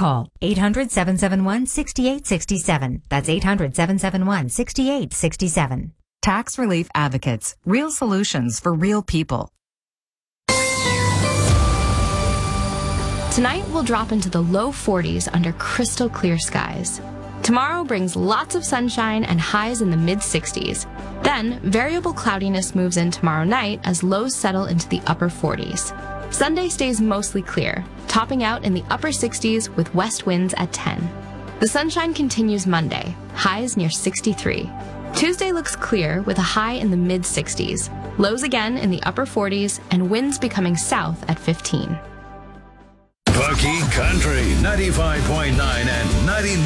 call 800-771-6867. That's 800-771-6867. Tax Relief Advocates. Real solutions for real people. Tonight, we'll drop into the low 40s under crystal clear skies. Tomorrow brings lots of sunshine and highs in the mid-60s. Then, variable cloudiness moves in tomorrow night as lows settle into the upper 40s. Sunday stays mostly clear, topping out in the upper 60s with west winds at 10. The sunshine continues Monday, highs near 63. Tuesday looks clear with a high in the mid-60s, lows again in the upper 40s, and winds becoming south at 15. Bucky Country 95.9 and 99.